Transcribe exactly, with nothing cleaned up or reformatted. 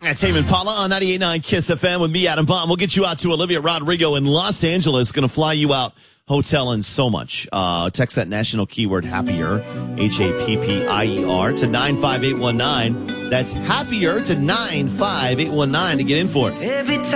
That's Tame Impala on ninety-eight point nine Kiss F M with me, Adam Bomb. We'll get you out to Olivia Rodrigo in Los Angeles. Going to fly you out, hotel, and so much. Uh, text that national keyword happier, H A P P I E R, to nine five eight one nine. That's happier to nine five eight one nine to get in for it. Every time